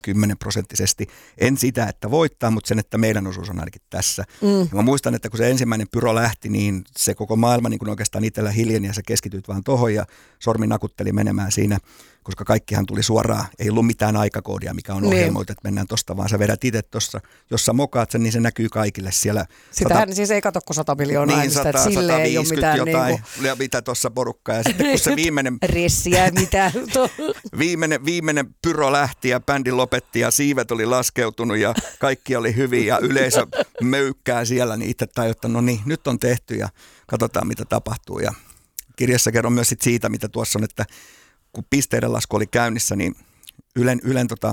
10%. En sitä, että voittaa, mutta sen, että meidän osuus on ainakin tässä. Ja mä muistan, että kun se ensimmäinen pyro lähti, niin se koko maailma niin kun oikeastaan itsellä hiljeni ja sä keskityt vaan tohon ja sormi nakutteli menemään siinä, koska kaikkihan tuli suoraan. Ei ollut mitään aikakoodia, mikä on ohjelmoitu, että mennään tosta, vaan sä vedät itse tossa. Jos sä mokaat sen, niin se näkyy kaikille siellä. Sitähän siis ei katso kuin 100 miljoonaa niin, ihmistä, että sille ei ole mitään jotain, ja mitä tuossa porukkaa. Ja sitten kun se viimeinen ressiä, mitä viimeinen pyro lähti ja bändi lopetti ja siivet oli laskeutunut ja kaikki oli hyvin ja yleisö möykkää siellä, niin itse tajuttu, no niin, nyt on tehty ja katsotaan mitä tapahtuu. Ja kirjassa kerron myös siitä, mitä tuossa on, että kun pisteiden lasku oli käynnissä, niin Ylen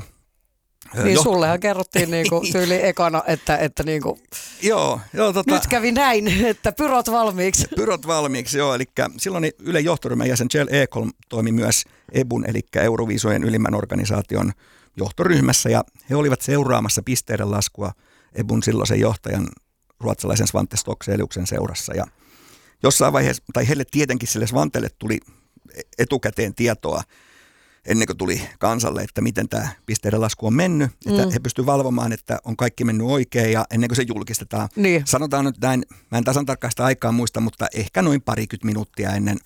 niin sullehan kerrottiin niinku tyyli ekana, että niinku joo, nyt kävi näin, että pyrot valmiiksi. Pyrot valmiiksi, joo. Eli silloin Ylen johtoryhmän jäsen Kjell Ekholm toimi myös EBUn, eli Euroviisujen ylimmän organisaation johtoryhmässä, ja he olivat seuraamassa pisteiden laskua EBUn silloisen johtajan ruotsalaisen Svante Stockseliuksen seurassa, ja jossain vaiheessa, tai heille tietenkin sille Svantelle tuli etukäteen tietoa, ennen kuin tuli kansalle, että miten tämä pisteiden lasku on mennyt, että he pystyvät valvomaan, että on kaikki mennyt oikein ja ennen kuin se julkistetaan. Niin. Sanotaan nyt näin, mä en tasan tarkkaista aikaa muista, mutta ehkä noin 20 minuuttia ennen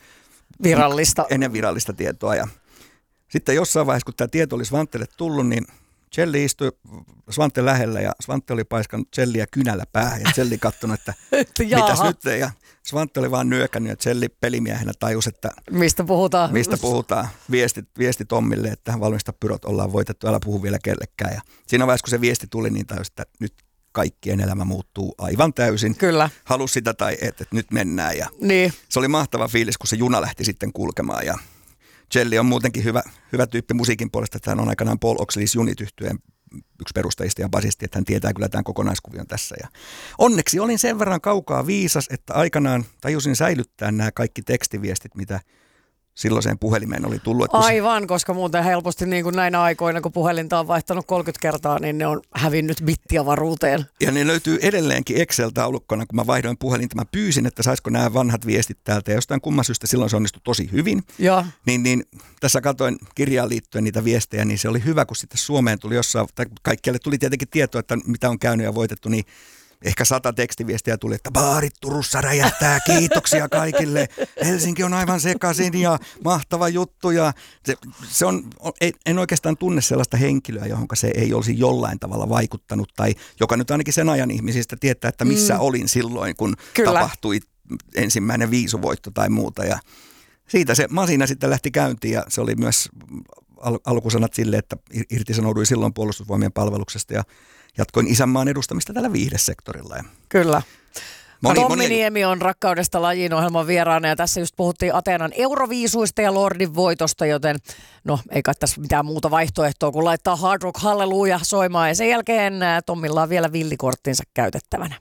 virallista tietoa. Ja sitten jossain vaiheessa, kun tämä tieto oli Svantelle tullut, niin Kjelli istui Svante lähellä ja Svante oli paiskanut Kjelliä kynällä päähän ja Kjelli katsonut, että mitäs nyt ja Svante oli vaan nyökännyt ja Kjelli pelimiehenä tajusi, että mistä puhutaan. Viesti Tommille, että valmista pyrot, ollaan voitettu, älä puhu vielä kellekään. Ja siinä vaiheessa, kun se viesti tuli, niin tajusi, että nyt kaikkien elämä muuttuu aivan täysin. Kyllä. Halusi sitä tai että nyt mennään. Ja niin. Se oli mahtava fiilis, kun se juna lähti sitten kulkemaan ja Kjelli on muutenkin hyvä tyyppi musiikin puolesta, että hän on aikanaan Paul Oakley's Unit-yhtyeen yksi perustajista ja basisti, että hän tietää kyllä tämän kokonaiskuvion tässä. Ja onneksi olin sen verran kaukaa viisas, että aikanaan tajusin säilyttää nämä kaikki tekstiviestit, mitä silloiseen puhelimeen oli tullut. Aivan, koska muuten helposti niin kuin näinä aikoina, kun puhelinta on vaihtanut 30 kertaa, niin ne on hävinnyt bittiavaruuteen. Ja ne löytyy edelleenkin Excel-taulukkona, kun mä vaihdoin puhelinta. Mä pyysin, että saisiko nämä vanhat viestit täältä. Ja jostain kumman syystä silloin se onnistui tosi hyvin. Ja. Niin tässä katsoin kirjaan liittyen niitä viestejä, niin se oli hyvä, kun sitten Suomeen tuli jossain, tai kaikkialle tuli tietenkin tietoa, että mitä on käynyt ja voitettu, niin ehkä 100 tekstiviestiä tuli, että baarit Turussa räjähtää, kiitoksia kaikille, Helsinki on aivan sekaisin ja mahtava juttu. Ja se on, en oikeastaan tunne sellaista henkilöä, johon se ei olisi jollain tavalla vaikuttanut, tai joka nyt ainakin sen ajan ihmisistä tietää, että missä olin silloin, kun tapahtui ensimmäinen viisuvoitto tai muuta. Ja siitä se masina sitten lähti käyntiin ja se oli myös alkusanat sille, että irtisanouduin silloin Puolustusvoimien palveluksesta ja jatkoin isänmaan edustamista tällä viihdesektorilla. Kyllä. Tommi Niemi on Rakkaudesta lajiin -ohjelman vieraana ja tässä just puhuttiin Ateenan euroviisuista ja Lordin voitosta, joten no ei kai tässä mitään muuta vaihtoehtoa kuin laittaa Hard Rock Halleluja soimaan ja sen jälkeen Tommilla on vielä villikorttinsa käytettävänä.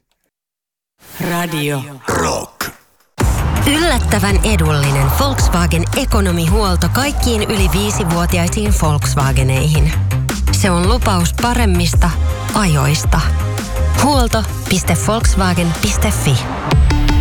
Radio Rock. Yllättävän edullinen Volkswagen ekonomihuolto kaikkiin yli 5-vuotiaisiin Volkswageneihin. Se on lupaus paremmista ajoista. Huolto.volkswagen.fi